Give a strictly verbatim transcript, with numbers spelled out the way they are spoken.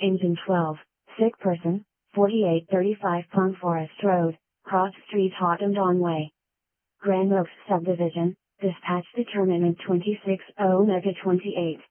Engine twelve, sick person, forty-eight thirty-five Palm Forest Road, Cross Street Haughton Way. Grand Oaks Subdivision, dispatch determinant twenty-six Omega twenty-eight.